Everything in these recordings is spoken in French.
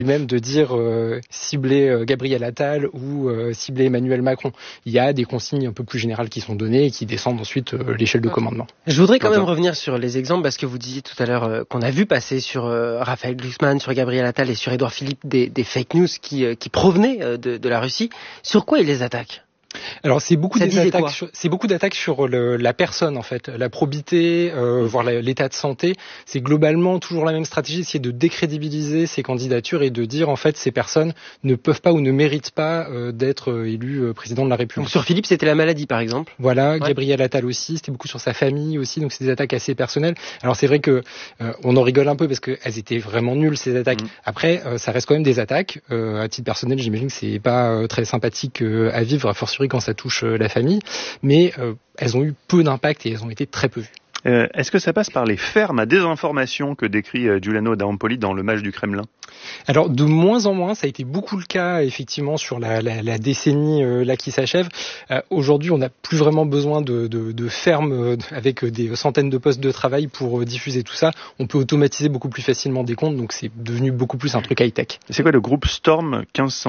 même de dire cibler Gabriel Attal ou cibler Emmanuel Macron. Il y a des consignes un peu plus générales qui sont données et qui descendent ensuite l'échelle de commandement. Je voudrais quand même revenir sur les exemples parce que vous disiez tout à l'heure qu'on a vu passer sur Raphaël Glucksmann, sur Gabriel Attal et sur Édouard Philippe des fake news qui provenaient de la Russie. Sur quoi ils les attaquent ? Alors c'est beaucoup d'attaques sur la personne en fait, la probité, voire l'état de santé. C'est globalement toujours la même stratégie, essayer de décrédibiliser ces candidatures et de dire en fait ces personnes ne peuvent pas ou ne méritent pas d'être élus président de la République. Donc sur Philippe c'était la maladie par exemple. Voilà, ouais. Gabriel Attal aussi, c'était beaucoup sur sa famille aussi, donc c'est des attaques assez personnelles. Alors c'est vrai que on en rigole un peu parce qu'elles étaient vraiment nulles ces attaques. Après ça reste quand même des attaques. À titre personnel, j'imagine que c'est pas très sympathique à vivre, à fortiori quand ça touche la famille, mais elles ont eu peu d'impact et elles ont été très peu vues. Est-ce que ça passe par les fermes à désinformation que décrit Giuliano D'Ampoli dans le Mage du Kremlin ? Alors de moins en moins, ça a été beaucoup le cas effectivement sur la décennie là qui s'achève. Aujourd'hui, on n'a plus vraiment besoin de fermes avec des centaines de postes de travail pour diffuser tout ça. On peut automatiser beaucoup plus facilement des comptes, donc c'est devenu beaucoup plus un truc high-tech. C'est quoi le groupe Storm 1516 ?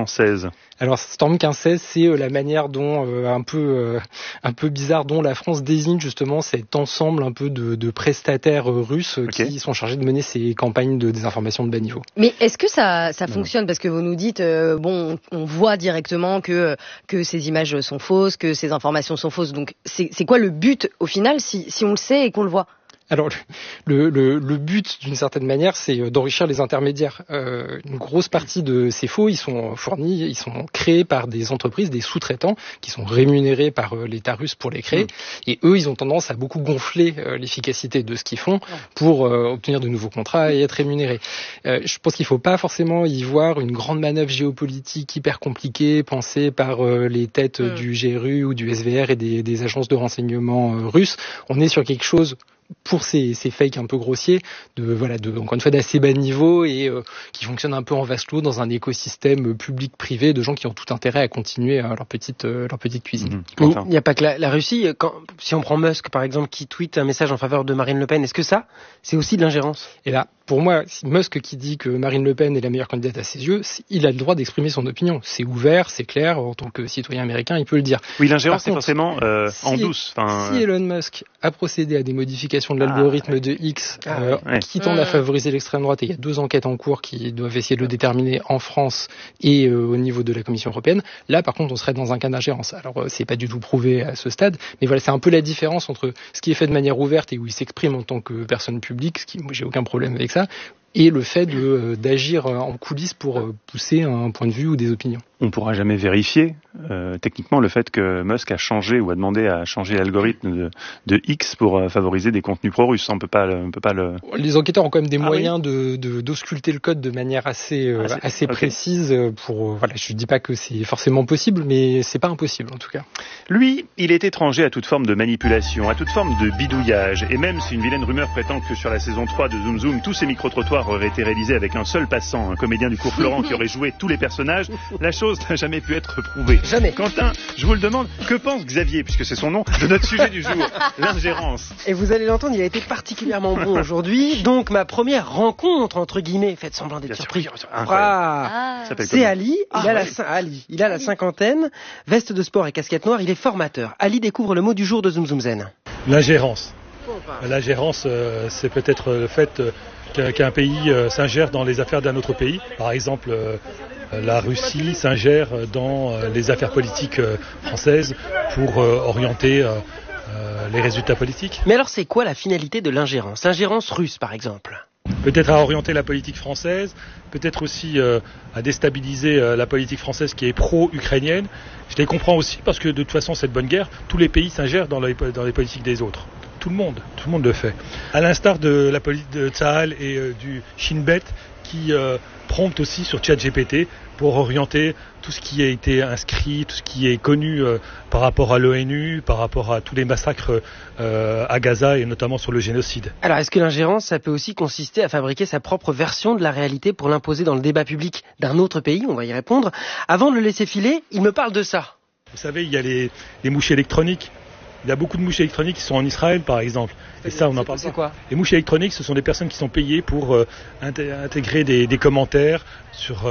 Alors Storm 1516, c'est la manière dont un peu bizarre dont la France désigne justement cet ensemble un peu de prestataires russes qui sont chargés de mener ces campagnes de désinformation de bas niveau. Mais est-ce que ça fonctionne ? Parce que vous nous dites, on voit directement que ces images sont fausses, que ces informations sont fausses. Donc c'est quoi le but au final si on le sait et qu'on le voit ? Alors le but d'une certaine manière, c'est d'enrichir les intermédiaires. Une grosse partie de ces faux, ils sont créés par des entreprises, des sous-traitants qui sont rémunérés par l'État russe pour les créer. Et eux, ils ont tendance à beaucoup gonfler l'efficacité de ce qu'ils font pour obtenir de nouveaux contrats et être rémunérés. Je pense qu'il ne faut pas forcément y voir une grande manœuvre géopolitique hyper compliquée pensée par les têtes du GRU ou du SVR et des agences de renseignement russes. On est sur quelque chose pour ces fakes un peu grossiers, encore une fois d'assez bas niveau et qui fonctionnent un peu en vase clos dans un écosystème public-privé de gens qui ont tout intérêt à continuer leur petite cuisine. Il n'y a pas que la Russie. Si on prend Musk par exemple qui tweet un message en faveur de Marine Le Pen, est-ce que ça c'est aussi de l'ingérence ? Et là, pour moi, Musk qui dit que Marine Le Pen est la meilleure candidate à ses yeux, il a le droit d'exprimer son opinion. C'est ouvert, c'est clair, en tant que citoyen américain, il peut le dire. Oui, l'ingérence c'est forcément en douce. Si Elon Musk a procédé à des modifications de l'algorithme de X qui tendent à favoriser l'extrême droite, et il y a 2 enquêtes en cours qui doivent essayer de le déterminer en France et au niveau de la Commission européenne, là par contre on serait dans un cas d'ingérence. Alors c'est pas du tout prouvé à ce stade, mais voilà, c'est un peu la différence entre ce qui est fait de manière ouverte et où il s'exprime en tant que personne publique, ce qui, moi j'ai aucun problème avec ça, et le fait d'agir en coulisses pour pousser un point de vue ou des opinions. On ne pourra jamais vérifier techniquement le fait que Musk a changé ou a demandé à changer l'algorithme de X pour favoriser des contenus pro-russes. On peut pas le. Les enquêteurs ont quand même des moyens d'ausculter le code de manière assez précise. Je dis pas que c'est forcément possible, mais c'est pas impossible en tout cas. Lui, il est étranger à toute forme de manipulation, à toute forme de bidouillage. Et même si une vilaine rumeur prétend que sur la saison 3 de Zoom Zoom, tous ces micro-trottoirs auraient été réalisés avec un seul passant, un comédien du cours Florent qui aurait joué tous les personnages, la chose n'a jamais pu être prouvée. Jamais. Quentin, je vous le demande, que pense Xavier, puisque c'est son nom, de notre sujet du jour, l'ingérence ? Et vous allez l'entendre, il a été particulièrement bon aujourd'hui. Donc ma première rencontre, entre guillemets, faites semblant d'être surpris. C'est Ali, il a la cinquantaine, veste de sport et casquette noire, il est formateur. Ali découvre le mot du jour de Zoom Zoom Zen. L'ingérence. L'ingérence, c'est peut-être le fait qu'un pays s'ingère dans les affaires d'un autre pays. Par exemple, la Russie s'ingère dans les affaires politiques françaises pour orienter les résultats politiques. Mais alors c'est quoi la finalité de l'ingérence ? L'ingérence russe par exemple ? Peut-être à orienter la politique française, peut-être aussi à déstabiliser la politique française qui est pro-ukrainienne. Je les comprends aussi parce que de toute façon cette bonne guerre, tous les pays s'ingèrent dans les politiques des autres. Tout le monde le fait. À l'instar de la politique de Tsahal et du Shin Bet qui promptent aussi sur ChatGPT pour orienter tout ce qui a été inscrit, tout ce qui est connu par rapport à l'ONU, par rapport à tous les massacres à Gaza et notamment sur le génocide. Alors est-ce que l'ingérence, ça peut aussi consister à fabriquer sa propre version de la réalité pour l'imposer dans le débat public d'un autre pays ? On va y répondre. Avant de le laisser filer, il me parle de ça. Vous savez, il y a les mouches électroniques. Il y a beaucoup de mouches électroniques qui sont en Israël, par exemple. Et ça, on en parle pas. C'est quoi ? Les mouches électroniques, ce sont des personnes qui sont payées pour intégrer des commentaires sur